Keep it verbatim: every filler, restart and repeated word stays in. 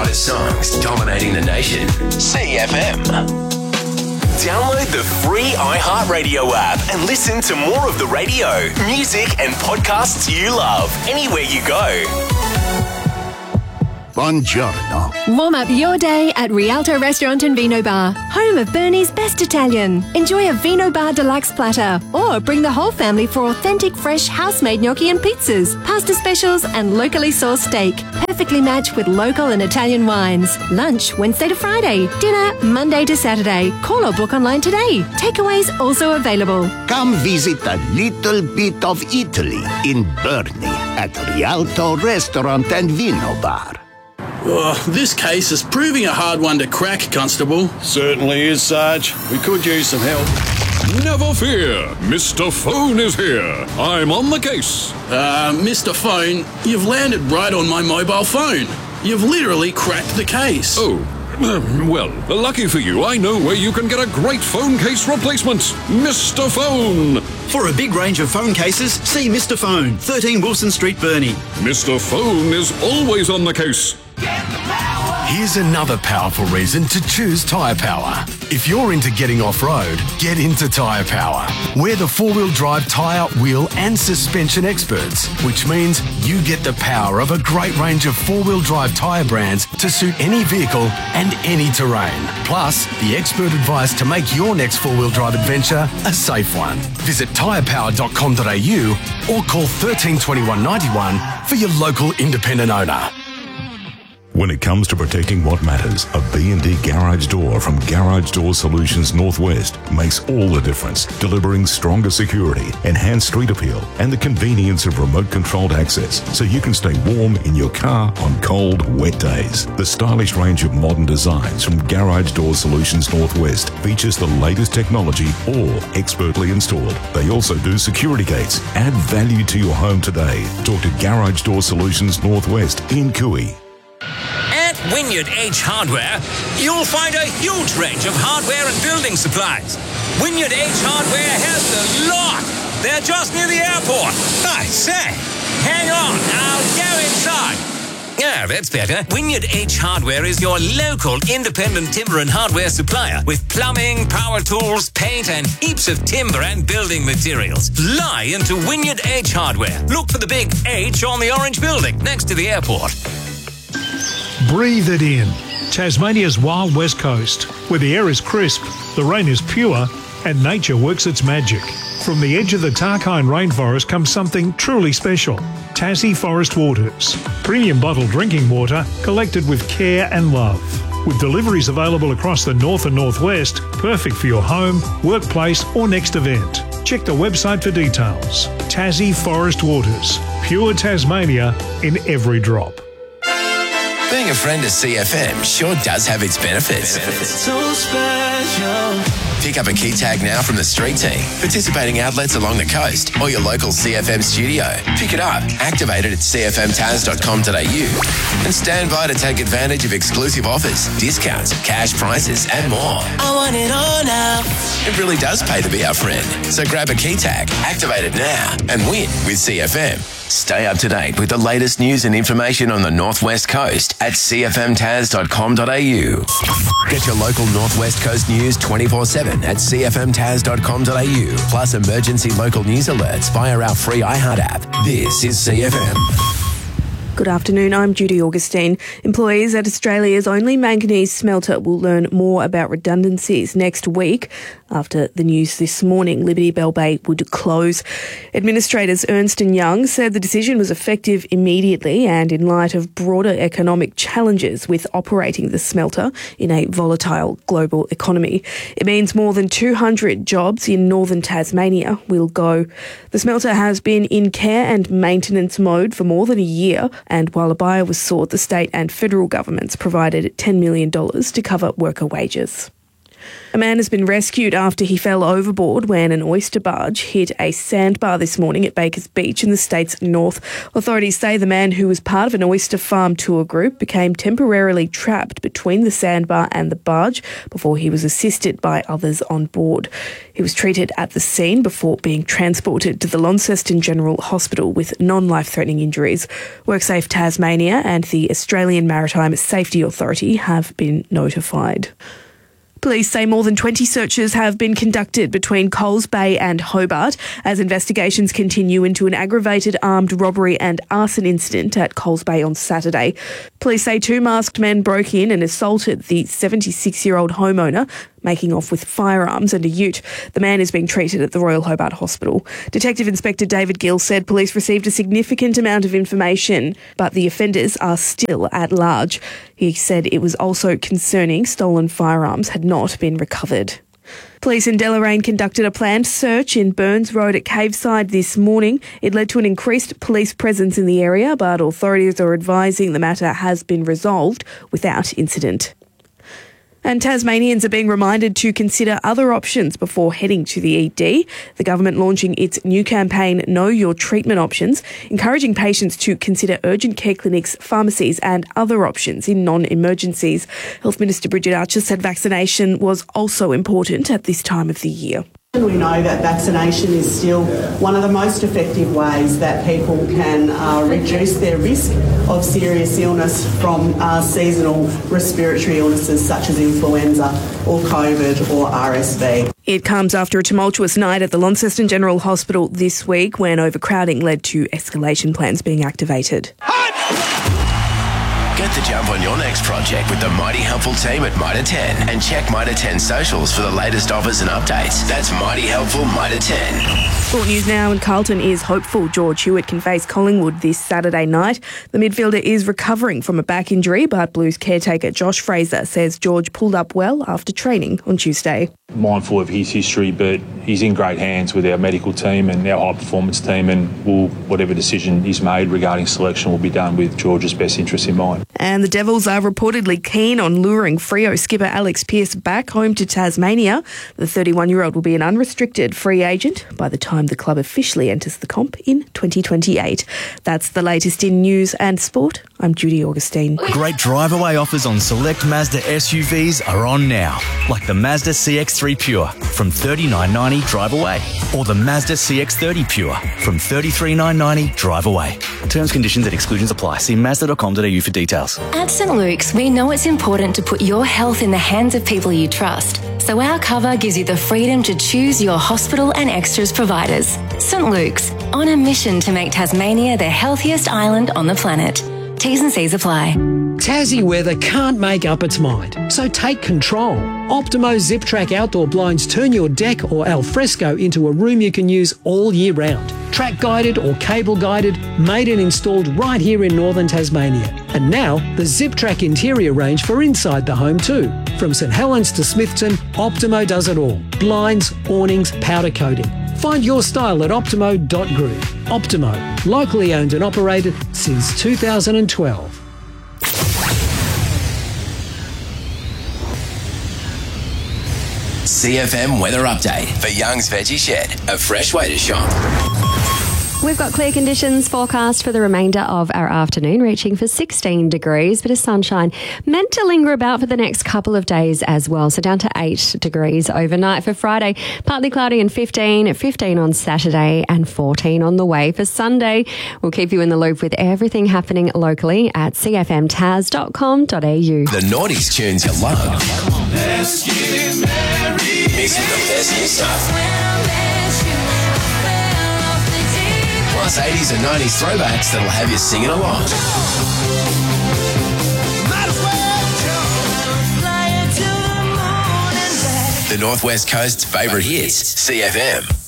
hottest songs dominating the nation. C F M. Download the free iHeartRadio app and listen to more of the radio, music and podcasts you love anywhere you go. Buongiorno. Warm up your day at Rialto Restaurant and Vino Bar, home of Bernie's best Italian. Enjoy a Vino Bar Deluxe platter or bring the whole family for authentic fresh house-made gnocchi and pizzas, pasta specials and locally sourced steak. Perfectly matched with local and Italian wines. Lunch Wednesday to Friday. Dinner Monday to Saturday. Call or book online today. Takeaways also available. Come visit a little bit of Italy in Bernie at Rialto Restaurant and Vino Bar. Oh, this case is proving a hard one to crack, Constable. Certainly is, Sarge. We could use some help. Never fear, Mister Phone is here. I'm on the case. Uh, Mister Phone, you've landed right on my mobile phone. You've literally cracked the case. Oh, well, lucky for you, I know where you can get a great phone case replacement. Mister Phone. For a big range of phone cases, see Mister Phone, thirteen Wilson Street, Burnie. Mister Phone is always on the case. Here's another powerful reason to choose Tyre Power. If you're into getting off-road, get into Tyre Power. We're the four-wheel drive tyre, wheel and suspension experts, which means you get the power of a great range of four-wheel drive tyre brands to suit any vehicle and any terrain. Plus, the expert advice to make your next four-wheel drive adventure a safe one. Visit tyre power dot com dot a u or call one three two one nine one for your local independent owner. When it comes to protecting what matters, a B and D garage door from Garage Door Solutions Northwest makes all the difference, delivering stronger security, enhanced street appeal, and the convenience of remote-controlled access so you can stay warm in your car on cold, wet days. The stylish range of modern designs from Garage Door Solutions Northwest features the latest technology, all expertly installed. They also do security gates. Add value to your home today. Talk to Garage Door Solutions Northwest in Cooey. At Wynyard H Hardware, you'll find a huge range of hardware and building supplies. Wynyard H Hardware has the lot. They're just near the airport. I say, hang on, I'll go inside. Yeah, that's better. Wynyard H Hardware is your local independent timber and hardware supplier with plumbing, power tools, paint, and heaps of timber and building materials. Fly into Wynyard H Hardware. Look for the big H on the orange building next to the airport. Breathe it in. Tasmania's wild west coast, where the air is crisp, the rain is pure, and nature works its magic. From the edge of the Tarkine rainforest comes something truly special. Tassie Forest Waters. Premium bottled drinking water collected with care and love. With deliveries available across the north and northwest, perfect for your home, workplace or next event. Check the website for details. Tassie Forest Waters. Pure Tasmania in every drop. Being a friend of C F M sure does have its benefits. So special. Pick up a key tag now from the street team, participating outlets along the coast, or your local C F M studio. Pick it up, activate it at c f m taz dot com dot a u, and stand by to take advantage of exclusive offers, discounts, cash prizes, and more. I want it all now. It really does pay to be our friend. So grab a key tag, activate it now, and win with C F M. Stay up to date with the latest news and information on the Northwest Coast at c f m taz dot com dot a u. Get your local Northwest Coast news twenty-four seven at c f m taz dot com dot a u, plus emergency local news alerts via our free iHeart app. This is C F M. Good afternoon, I'm Judy Augustine. Employees at Australia's only manganese smelter will learn more about redundancies next week after the news this morning Liberty Bell Bay would close. Administrators Ernst and Young said the decision was effective immediately and in light of broader economic challenges with operating the smelter in a volatile global economy. It means more than two hundred jobs in northern Tasmania will go. The smelter has been in care and maintenance mode for more than a year, and while a buyer was sought, the state and federal governments provided ten million dollars to cover worker wages. A man has been rescued after he fell overboard when an oyster barge hit a sandbar this morning at Bakers Beach in the state's north. Authorities say the man, who was part of an oyster farm tour group, became temporarily trapped between the sandbar and the barge before he was assisted by others on board. He was treated at the scene before being transported to the Launceston General Hospital with non-life-threatening injuries. WorkSafe Tasmania and the Australian Maritime Safety Authority have been notified. Police say more than twenty searches have been conducted between Coles Bay and Hobart as investigations continue into an aggravated armed robbery and arson incident at Coles Bay on Saturday. Police say two masked men broke in and assaulted the seventy-six-year-old homeowner, making off with firearms and a ute. The man is being treated at the Royal Hobart Hospital. Detective Inspector David Gill said police received a significant amount of information, but the offenders are still at large. He said it was also concerning stolen firearms had not been recovered. Police in Deloraine conducted a planned search in Burns Road at Caveside this morning. It led to an increased police presence in the area, but authorities are advising the matter has been resolved without incident. And Tasmanians are being reminded to consider other options before heading to the E D. The government launching its new campaign, Know Your Treatment Options, encouraging patients to consider urgent care clinics, pharmacies and other options in non-emergencies. Health Minister Bridget Archer said vaccination was also important at this time of the year. We know that vaccination is still one of the most effective ways that people can uh, reduce their risk of serious illness from uh, seasonal respiratory illnesses such as influenza or COVID or R S V. It comes after a tumultuous night at the Launceston General Hospital this week when overcrowding led to escalation plans being activated. Get the jump on your next project with the Mighty Helpful team at Mitre ten and check Mitre ten socials for the latest offers and updates. That's Mighty Helpful Mitre ten. Sport news now, and Carlton is hopeful George Hewitt can face Collingwood this Saturday night. The midfielder is recovering from a back injury, but Blues caretaker Josh Fraser says George pulled up well after training on Tuesday. Mindful of his history, but he's in great hands with our medical team and our high performance team, and we'll, whatever decision is made regarding selection will be done with George's best interests in mind. And the Devils are reportedly keen on luring Freo skipper Alex Pearce back home to Tasmania. The thirty-one-year-old will be an unrestricted free agent by the time the club officially enters the comp in twenty twenty-eight. That's the latest in news and sport. I'm Judy Augustine. Great drive-away offers on select Mazda S U Vs are on now, like the Mazda C X three Pure from thirty-nine ninety drive away, or the Mazda C X thirty Pure from thirty-three nine ninety drive away. Terms, conditions and exclusions apply. See mazda dot com dot a u for details. At St Luke's, we know it's important to put your health in the hands of people you trust. So our cover gives you the freedom to choose your hospital and extras providers. St Luke's, on a mission to make Tasmania the healthiest island on the planet. T's and C's apply. Tassie weather can't make up its mind, so take control. Optimo Zip Track outdoor blinds turn your deck or al fresco into a room you can use all year round. Track guided or cable guided, made and installed right here in northern Tasmania. And now the Zip Track interior range for inside the home too. From St Helens to Smithton, Optimo does it all. Blinds, awnings, powder coating. Find your style at optimo dot group. Optimo, locally owned and operated since two thousand twelve. C F M weather update for Young's Veggie Shed, a fresh way to shop. We've got clear conditions forecast for the remainder of our afternoon, reaching for sixteen degrees, bit of sunshine meant to linger about for the next couple of days as well. So down to eight degrees overnight for Friday, partly cloudy and fifteen, fifteen on Saturday and fourteen on the way for Sunday. We'll keep you in the loop with everything happening locally at c f m taz dot com dot a u. The noughties tunes you love. Let's get married. Mixing the best new stuff. Plus eighties and nineties throwbacks that'll have you singing along. The Northwest Coast's favourite hits, C F M.